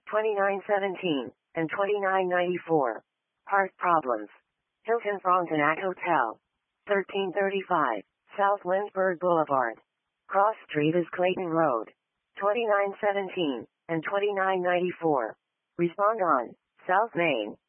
2917, and 2994. Park problems. Hilton Frontenac Hotel. 1335, South Lynchburg Boulevard. Cross Street is Clayton Road. 2917, and 2994. Respond on South Main.